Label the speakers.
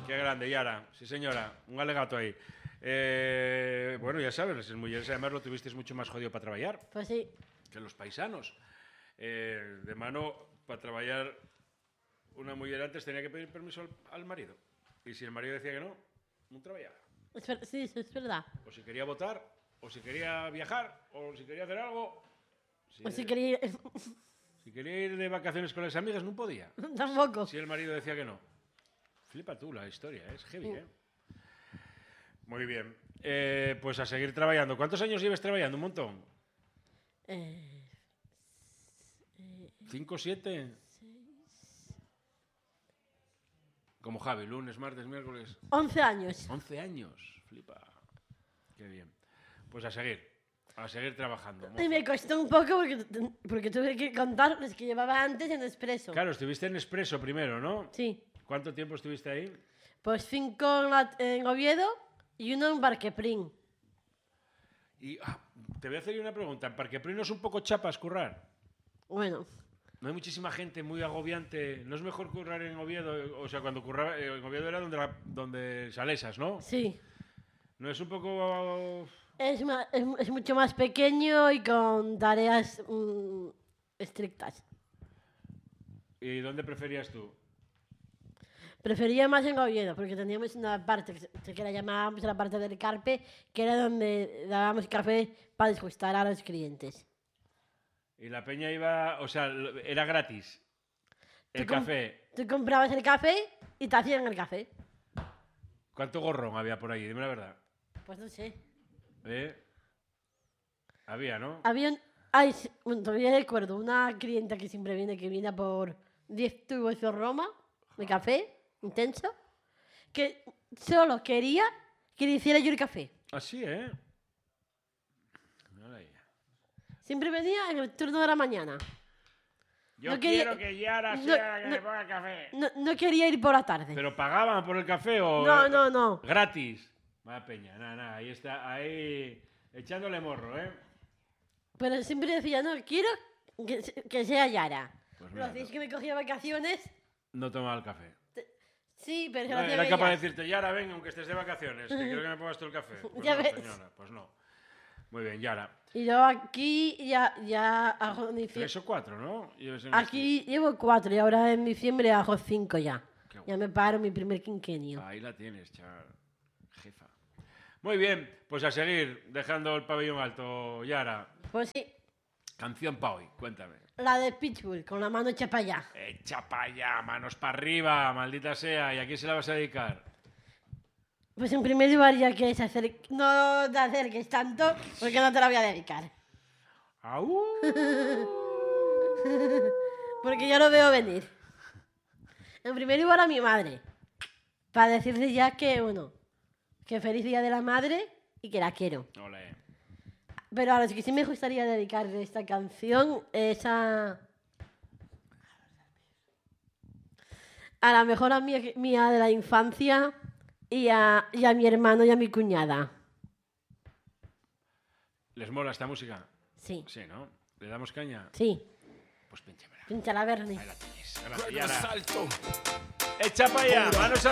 Speaker 1: Qué grande, Yara. Sí, señora. Un alegato ahí. Bueno, ya sabes, las mujeres además lo tuvisteis mucho más jodido para trabajar.
Speaker 2: Pues sí.
Speaker 1: Que los paisanos. De mano, para trabajar, una mujer antes tenía que pedir permiso al marido. Y si el marido decía que no, no trabajaba.
Speaker 2: Sí, es verdad.
Speaker 1: O si quería votar, o si quería viajar, o si quería hacer algo.
Speaker 2: O si quería...
Speaker 1: Si quería ir de vacaciones con las amigas, no podía.
Speaker 2: Tampoco.
Speaker 1: Si el marido decía que no. Flipa tú la historia, es heavy, ¿eh? Muy bien. Pues a seguir trabajando. ¿Cuántos años llevas trabajando? Un montón. 5, 7. Como Javi, lunes, martes, miércoles.
Speaker 2: 11 años.
Speaker 1: 11 años. Flipa. Qué bien. Pues a seguir trabajando.
Speaker 2: Y me costó un poco porque tuve que contar los que llevaba antes en Expreso.
Speaker 1: Claro, estuviste en Expreso primero, ¿no?
Speaker 2: Sí.
Speaker 1: ¿Cuánto tiempo estuviste ahí?
Speaker 2: Pues 5 en Oviedo y 1 en Barqueprín.
Speaker 1: Y te voy a hacer una pregunta. ¿En Parqueprín no es un poco chapas currar?
Speaker 2: Bueno.
Speaker 1: No hay muchísima gente muy agobiante. ¿No es mejor currar en Oviedo? O sea, cuando curraba en Oviedo era donde Salesas, ¿no?
Speaker 2: Sí.
Speaker 1: ¿No es un poco...?
Speaker 2: Es mucho más pequeño y con tareas estrictas.
Speaker 1: ¿Y dónde preferías tú?
Speaker 2: Prefería más en Oviedo, porque teníamos una parte que la llamábamos la parte del Carpe, que era donde dábamos café para disgustar a los clientes.
Speaker 1: Y la peña iba... O sea, era gratis. El café.
Speaker 2: Tú comprabas el café y te hacían el café.
Speaker 1: ¿Cuánto gorrón había por ahí? Dime la verdad.
Speaker 2: Pues no sé.
Speaker 1: Había, ¿no?
Speaker 2: Había... todavía recuerdo una clienta que siempre viene, que viene por 10 tubos de Roma, de café intenso, que solo quería que le hiciera yo el café.
Speaker 1: Así, ¿eh?
Speaker 2: Siempre venía en el turno de la mañana.
Speaker 1: Yo no quiero que Yara sea la que me ponga el café.
Speaker 2: No quería ir por la tarde.
Speaker 1: ¿Pero pagaban por el café o...?
Speaker 2: No.
Speaker 1: Gratis. Vaya peña, nada. Ahí está, ahí echándole morro, ¿eh?
Speaker 2: Pero siempre decía, no, quiero que sea Yara.
Speaker 1: Pues
Speaker 2: Lo hacéis que me cogía vacaciones.
Speaker 1: No tomaba el café.
Speaker 2: Sí, pero
Speaker 1: no, era capaz de decirte, Yara, ven, aunque estés de vacaciones, que quiero que me pongas tú el café. Pues
Speaker 2: ya
Speaker 1: no,
Speaker 2: ves.
Speaker 1: señora, pues no. Muy bien, Yara.
Speaker 2: Y yo aquí ya hago...
Speaker 1: 3 o 4, ¿no?
Speaker 2: Aquí llevo 4 y ahora en diciembre hago 5 ya. Ya me paro mi primer quinquenio.
Speaker 1: Ahí la tienes, chaval. Jefa. Muy bien, pues a seguir dejando el pabellón alto, Yara.
Speaker 2: Pues sí.
Speaker 1: Canción pa' hoy, cuéntame.
Speaker 2: La de Pitbull, con la mano hecha para allá.
Speaker 1: Echa para allá, manos para arriba, maldita sea. ¿Y a quién se la vas a dedicar?
Speaker 2: Pues en primer lugar, ya que no te acerques tanto, porque no te la voy a dedicar.
Speaker 1: ¡Au!
Speaker 2: Porque ya lo veo venir. En primer lugar a mi madre, para decirle ya que, bueno, que feliz día de la madre y que la quiero.
Speaker 1: Olé.
Speaker 2: Pero a los que sí me gustaría dedicarle esta canción es a la mejor amiga mía de la infancia y a mi hermano y a mi cuñada.
Speaker 1: ¿Les mola esta música?
Speaker 2: Sí.
Speaker 1: Sí, ¿no? ¿Le damos caña?
Speaker 2: Sí.
Speaker 1: Pues pínchamela.
Speaker 2: Pínchala, Bernie.
Speaker 1: Ahí la tenéis. Gracias, Yara. Echa para allá, manos